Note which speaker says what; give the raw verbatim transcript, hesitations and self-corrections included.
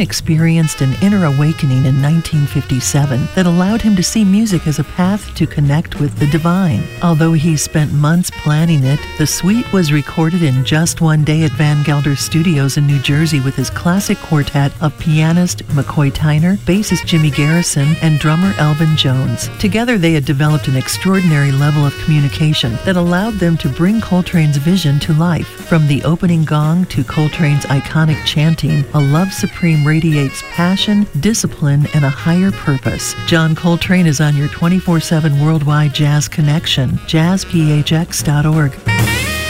Speaker 1: experienced an inner awakening in nineteen fifty-seven that allowed him to see music as a path to connect with the divine. Although he spent months planning it, the suite was recorded in just one day at Van Gelder Studios in New Jersey with his classic quartet of pianist McCoy Tyner, bassist Jimmy Garrison, and drummer Elvin Jones. Together they had developed an extraordinary level of communication that allowed them to bring Coltrane's vision to life. From the opening gong to Coltrane's iconic chanting, a love supreme radiates passion, discipline, and a higher purpose. John Coltrane is on your twenty-four seven worldwide jazz connection, jazz p h x dot org.